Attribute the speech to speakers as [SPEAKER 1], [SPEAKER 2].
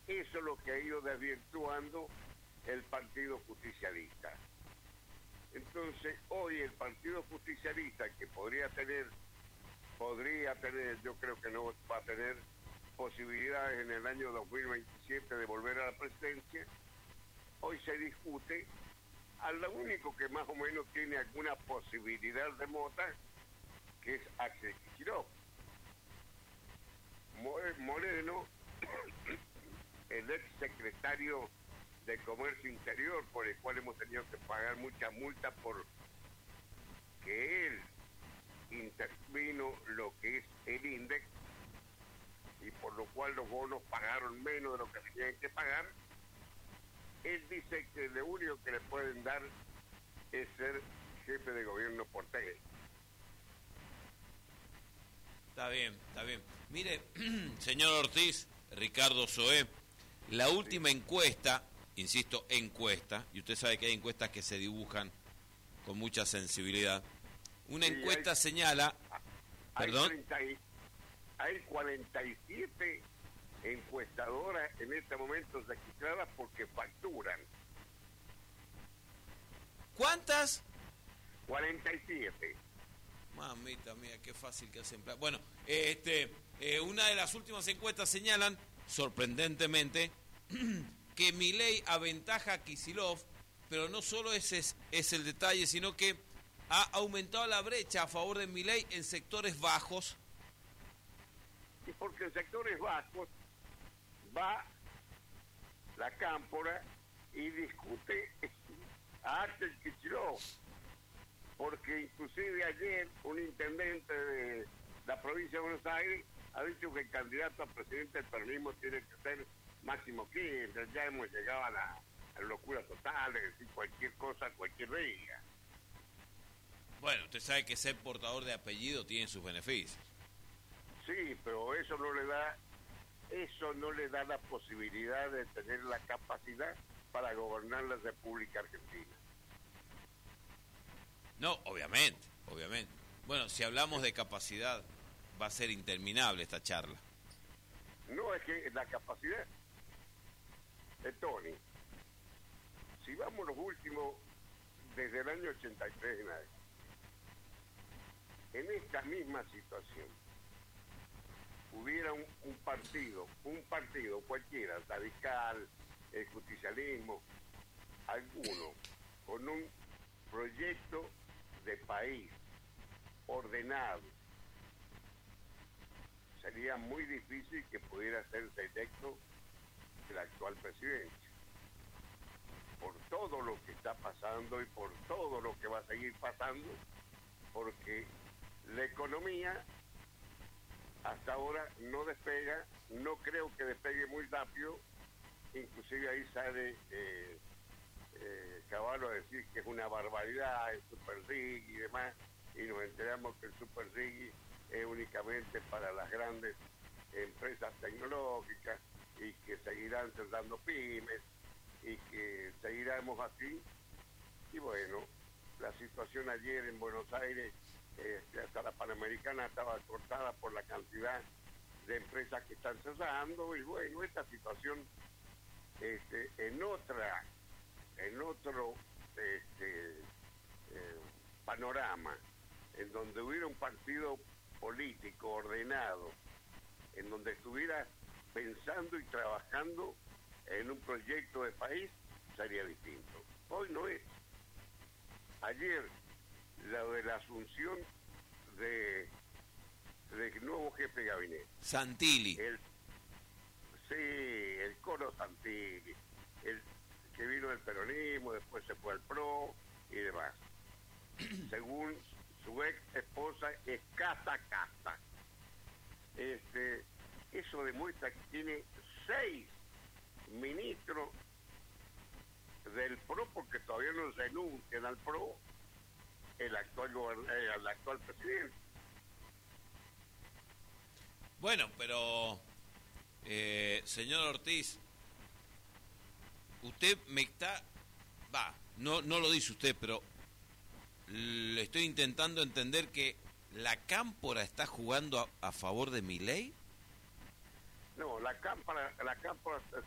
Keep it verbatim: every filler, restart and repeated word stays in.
[SPEAKER 1] eso es lo que ha ido desvirtuando el Partido Justicialista. Entonces, hoy el Partido Justicialista, que podría tener, podría tener, yo creo que no va a tener posibilidades en el año dos mil veintisiete de volver a la presidencia, hoy se discute a lo único que más o menos tiene alguna posibilidad remota, que es Axel Kicillof. Moreno, el ex secretario de Comercio Interior, por el cual hemos tenido que pagar muchas multas por que él intervino lo que es el INDEC, y por lo cual los bonos pagaron menos de lo que tenían que pagar. Él dice que lo único que le pueden dar es ser jefe de gobierno porteño.
[SPEAKER 2] Está bien, está bien. Mire, señor Ortiz, Ricardo Soé, la última sí. encuesta, insisto, encuesta, y usted sabe que hay encuestas que se dibujan con mucha sensibilidad. Una sí, encuesta hay, señala...
[SPEAKER 1] Hay,
[SPEAKER 2] ¿Perdón?
[SPEAKER 1] treinta y, hay cuarenta y siete encuestadoras en este momento registradas porque facturan.
[SPEAKER 2] ¿Cuántas?
[SPEAKER 1] cuarenta y siete.
[SPEAKER 2] Mamita mía, qué fácil que hacen. Bueno, este, eh, una de las últimas encuestas señalan, sorprendentemente, que Milei aventaja a Kicillof, pero no solo ese es, es el detalle, sino que ha aumentado la brecha a favor de Milei en sectores bajos.
[SPEAKER 1] Y porque en sectores bajos va la cámpora y discute a Axel Kicillof, porque inclusive ayer un intendente de la provincia de Buenos Aires ha dicho que el candidato a presidente del peronismo tiene que ser Máximo Kirchner. Ya hemos llegado a la, a la locura total de decir cualquier cosa, cualquier día.
[SPEAKER 2] Bueno, usted sabe que ser portador de apellido tiene sus beneficios.
[SPEAKER 1] Sí, pero eso no le da, eso no le da la posibilidad de tener la capacidad para gobernar la República Argentina.
[SPEAKER 2] No, obviamente, obviamente. Bueno, si hablamos de capacidad, va a ser interminable esta charla.
[SPEAKER 1] No, es que la capacidad de Tony, si vamos los últimos, desde el año ochenta y tres en adelante, en esta misma situación, hubiera un, un partido, un partido cualquiera, radical, el justicialismo, alguno, con un proyecto de país ordenado, sería muy difícil que pudiera ser electo el actual presidente, por todo lo que está pasando y por todo lo que va a seguir pasando, porque la economía hasta ahora no despega, no creo que despegue muy rápido, inclusive ahí sale eh, eh, Caballo a decir que es una barbaridad el Super Rig y demás, y nos enteramos que el Super Rig es únicamente para las grandes empresas tecnológicas y que seguirán cerrando pymes y que seguiremos así. Y bueno, la situación ayer en Buenos Aires, eh, hasta la Panamericana estaba cortada por la cantidad de empresas que están cerrando, y bueno, esta situación este, en otra en otro este, eh, panorama, en donde hubiera un partido político ordenado, en donde estuviera pensando y trabajando en un proyecto de país, sería distinto. Hoy no es. Ayer, lo de la asunción de, de nuevo jefe de gabinete.
[SPEAKER 2] Santilli.
[SPEAKER 1] El, sí, el Coro Santilli, el que vino del peronismo, después se fue al P R O y demás. Según su ex esposa, es casa casa. Este, eso demuestra que tiene seis ministros del P R O, porque todavía no renuncian al P R O el actual gobern- eh, el actual presidente.
[SPEAKER 2] Bueno, pero eh, señor Ortiz, usted me está, va, no no lo dice usted, pero le estoy intentando entender que la cámpora está jugando a, a favor de Milei.
[SPEAKER 1] No, la cámpora, la cámpora